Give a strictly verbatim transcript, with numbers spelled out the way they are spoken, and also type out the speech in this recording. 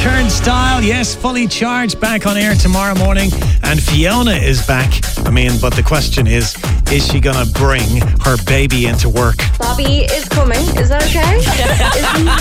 Turnstile, yes, fully charged, back on air tomorrow morning. And Fiona is back. I mean, but the question is, is she going to bring her baby into work? Bobby is coming. Is that okay? Is he